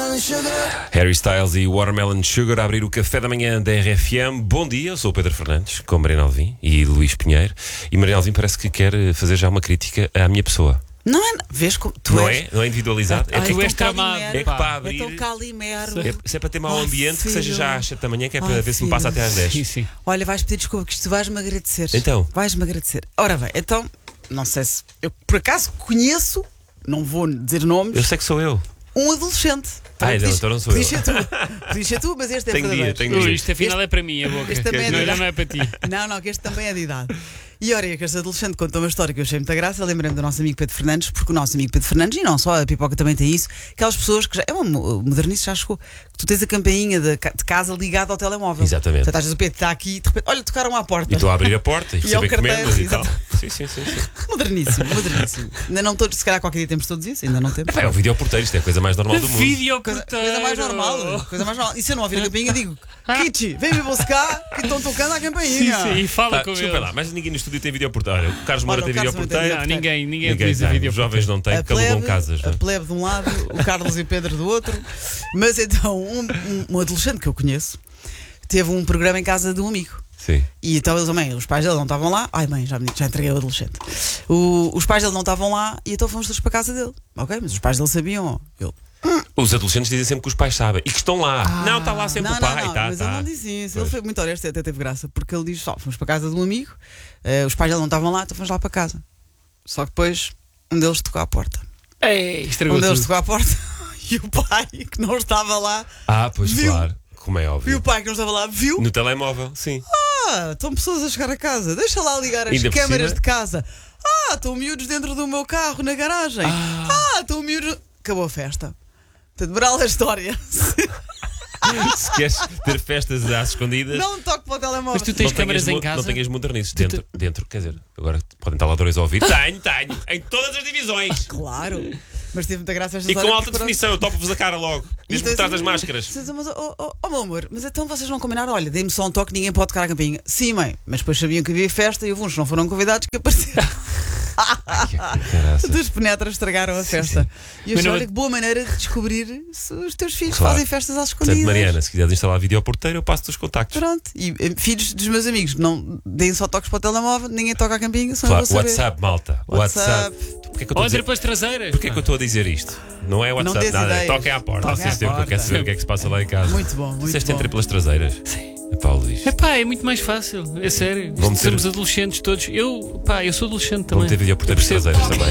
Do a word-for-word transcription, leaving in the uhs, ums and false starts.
Harry Styles e Watermelon Sugar a abrir o café da manhã da R F M. Bom dia, eu sou o Pedro Fernandes, com Mariana Alvim e Luís Pinheiro. E Mariana Alvim parece que quer fazer já uma crítica à minha pessoa. Não é, vês como tu Não és. é? Não é individualizado? Ai, é, tu é, és tramado. é que para abrir. É tão calimero. É, se é para ter mau Ai, ambiente, que seja filho. já às sete da manhã, que é para Ai, ver se me filho. passa até às dez. Sim, sim. Olha, vais pedir desculpa, que isto vais-me agradecer. Então? Vais-me agradecer. Ora bem, então, não sei se. Eu por acaso conheço, não vou dizer nomes, Eu sei que sou eu. um adolescente. Ah, Podias- não, então não sou eu. podias ser tu. Podias ser tu, mas este é Tenho dia, verdadeiro. tenho Ui, dia. isto afinal Este- é para mim, a boca. este também é não, de- não é para ti. Não, não, que este também é de idade. E olha, que este adolescente contou uma história que eu achei muita graça. Lembrei-me do nosso amigo Pedro Fernandes, porque o nosso amigo Pedro Fernandes, e não só, a Pipoca também tem isso, aquelas pessoas que já. É uma mo- modernice, já chegou. Que tu tens a campainha de, ca- de casa ligada ao telemóvel. Exatamente. Portanto, às vezes o Pedro está aqui e de repente, olha, tocaram à porta. E estou a abrir a porta e E é o receber carteiro, encomendas e tal. exato. Sim, sim, sim, sim. Moderníssimo, moderníssimo. Ainda não todos, se calhar qualquer dia temos todos isso, ainda não temos. É, é o videoporteiro, isto é a coisa mais normal do mundo. Vídeo Coisa, coisa mais normal, coisa mais normal. E se eu não ouvir a campainha, digo: Kitty, vem-me buscar que estão tocando a Sim, campainha. sim, e fala Ah, com desculpa ele. lá, mas ninguém no estúdio tem videoporteiro. Olha, o Carlos Moura Olha, tem o Carlos Moura tem videoporteiro. Não, ninguém, ninguém Ninguém utiliza tem. vídeo. Os jovens não têm, A porque alugam plebe, casas. não a é? plebe de um lado, o Carlos e o Pedro do outro. Mas então, um, um, um adolescente que eu conheço teve um programa em casa de um amigo. Sim. E então eles também, os pais dele não estavam lá. Ai mãe, já, me- já entreguei o adolescente. O- os pais dele não estavam lá e então fomos todos para a casa dele. Ok, mas os pais dele sabiam. Eu, Os adolescentes dizem sempre que os pais sabem e que estão lá. não, está lá sempre não, o pai. Não, não, tá, mas tá. ele não disse isso. Ele Pois. foi muito honesto e até teve graça. Porque ele diz: só, fomos para a casa de um amigo, eh, os pais dele não estavam lá, então fomos lá para casa. Só que depois um deles tocou à porta. Ei, estragou Um deles tudo. tocou à porta e o pai, que não estava lá, Ah, pois Viu? claro. Como é e óbvio. o pai que não estava lá, viu? No telemóvel, sim. Ah, estão pessoas a chegar a casa, deixa lá ligar as Ainda por câmaras cima- de casa. Ah, estão miúdos dentro do meu carro, na garagem. Ah, estão miúdos. Acabou a festa. Portanto, moral da história. Se queres ter festas às escondidas. Não toque para o telemóvel. Mas tu tens não câmaras tenhas em mo- casa? Não tenhas modernices. Dentro, dentro, quer dizer, agora podem estar lá dois a ouvir. Tenho, tenho. Em todas as divisões. Claro. Mas teve muita graça esta E com história, alta porque, pronto, definição, eu topo-vos a cara logo. Mesmo por trás das máscaras. Mas, mas, oh, oh, oh, meu amor, mas então vocês não combinaram? Olha, dei-me só um toque, ninguém pode tocar a campainha. Sim, mãe, mas depois sabiam que havia festa e houve uns que não foram convidados que apareceram. Caraças. Dos penetras estragaram a festa. E eu Mas achei, não- olha que boa maneira de descobrir se os teus filhos Claro. fazem festas às escondidas. Portanto, Mariana, se quiseres instalar videoporteiro, eu passo-te os contactos. Pronto. E eh, filhos dos meus amigos, não deem só toques para o telemóvel, ninguém toca a campainha, só Claro, eu vou saber. WhatsApp, malta. WhatsApp. WhatsApp. Porquê que eu estou a Olha dizer, para as traseiras. porquê que eu estou a dizer isto? Não é WhatsApp, tens nada. ideias. Toquem à porta. Toquem à Vocês têm, que eu porta. quero saber o que é que se passa lá em casa. Muito bom, muito Vocês têm bom. triplas traseiras? Sim. Epá, Luís. Epá, é muito mais fácil, é sério. Vamos ter- Somos adolescentes todos. Eu, pá, eu sou adolescente também. Vão ter videoporteiros Eu percebo. traseiros também.